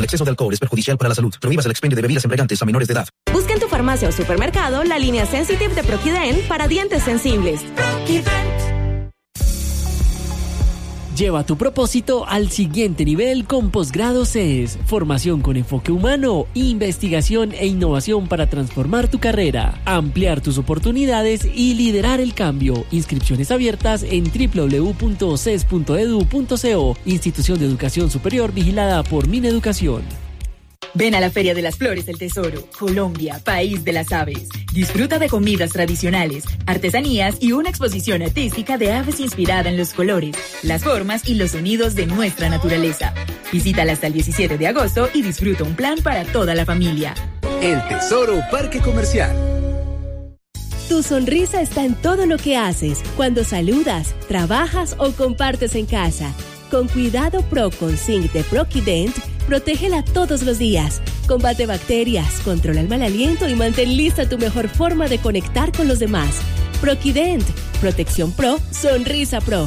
El exceso de alcohol es perjudicial para la salud. Prohíbas el expendio de bebidas embriagantes a menores de edad. Busca en tu farmacia o supermercado la línea Sensitive de Proquident para dientes sensibles. Lleva tu propósito al siguiente nivel con Posgrado CES. Formación con enfoque humano, investigación e innovación para transformar tu carrera, ampliar tus oportunidades y liderar el cambio. Inscripciones abiertas en www.ces.edu.co. Institución de Educación Superior vigilada por Mineducación. Ven a la Feria de las Flores del Tesoro, Colombia, país de las aves. Disfruta de comidas tradicionales, artesanías y una exposición artística de aves inspirada en los colores, las formas y los sonidos de nuestra naturaleza. Visítala hasta el 17 de agosto y disfruta un plan para toda la familia. El Tesoro Parque Comercial. Tu sonrisa está en todo lo que haces, cuando saludas, trabajas o compartes en casa. Con Cuidado Pro con Zinc de Proquident, protégela todos los días. Combate bacterias, controla el mal aliento y mantén lista tu mejor forma de conectar con los demás. Proquident, protección pro, sonrisa pro.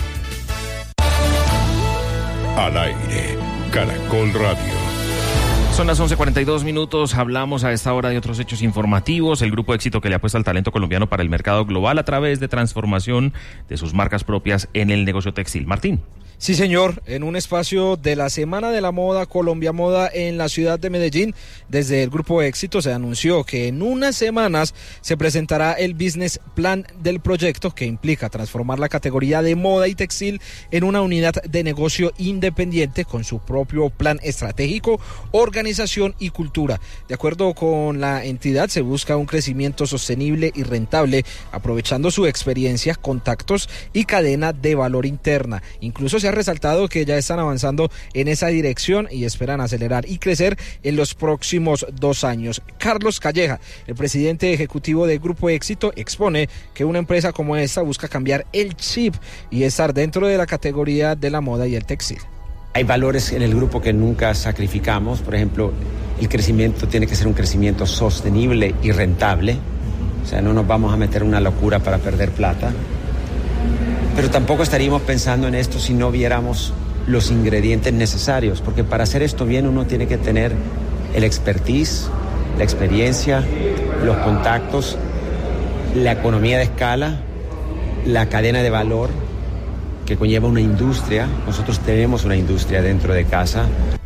Al aire, Caracol Radio. Son las 11:42. Hablamos a esta hora de otros hechos informativos. El grupo Éxito que le apuesta al talento colombiano para el mercado global a través de transformación de sus marcas propias en el negocio textil. Martín. Sí, señor, en un espacio de la Semana de la Moda, Colombia Moda, en la ciudad de Medellín, desde el Grupo Éxito se anunció que en unas semanas se presentará el business plan del proyecto, que implica transformar la categoría de moda y textil en una unidad de negocio independiente con su propio plan estratégico, organización y cultura. De acuerdo con la entidad, se busca un crecimiento sostenible y rentable, aprovechando su experiencia, contactos y cadena de valor interna. Incluso se ha resaltado que ya están avanzando en esa dirección y esperan acelerar y crecer en los próximos 2 años. Carlos Calleja, el presidente ejecutivo de Grupo Éxito, expone que una empresa como esta busca cambiar el chip y estar dentro de la categoría de la moda y el textil. Hay valores en el grupo que nunca sacrificamos. Por ejemplo, el crecimiento tiene que ser un crecimiento sostenible y rentable. O sea, no nos vamos a meter en una locura para perder plata. Pero tampoco estaríamos pensando en esto si no viéramos los ingredientes necesarios, porque para hacer esto bien uno tiene que tener el expertise, la experiencia, los contactos, la economía de escala, la cadena de valor que conlleva una industria. Nosotros tenemos una industria dentro de casa.